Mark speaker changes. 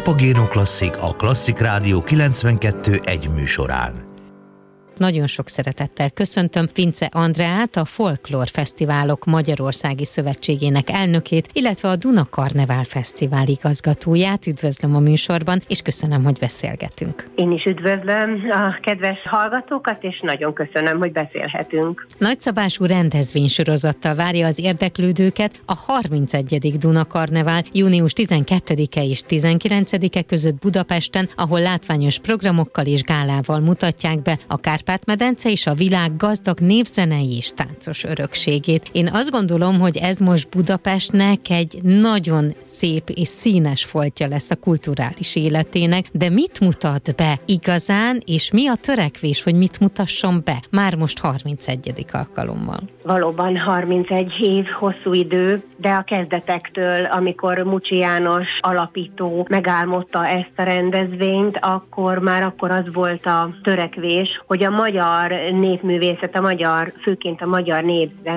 Speaker 1: Papagéno Klasszik a Klasszik Rádió 92.1 műsorán.
Speaker 2: Nagyon sok szeretettel köszöntöm Vincze Andreát, a Folklór Fesztiválok Magyarországi Szövetségének elnökét, illetve a Duna Karnevál Fesztivál igazgatóját. Üdvözlöm a műsorban, és köszönöm, hogy beszélgetünk.
Speaker 3: Én is üdvözlöm a kedves hallgatókat, és nagyon köszönöm, hogy beszélhetünk.
Speaker 2: Nagyszabású rendezvénysorozattal várja az érdeklődőket a 31. Duna Karnevál június 12-e és 19-e között Budapesten, ahol látványos programokkal és gálával mutatják be a Kárpát-medence és a világ gazdag népzenei és táncos örökségét. Én azt gondolom, hogy ez most Budapestnek egy nagyon szép és színes foltja lesz a kulturális életének, de mit mutat be igazán, és mi a törekvés, hogy mit mutasson be már most 31. alkalommal?
Speaker 3: Valóban 31 év hosszú idő, de a kezdetektől, amikor Mucsi János alapító megálmodta ezt a rendezvényt, akkor az volt a törekvés, hogy a magyar népművészet, főként a magyar népzene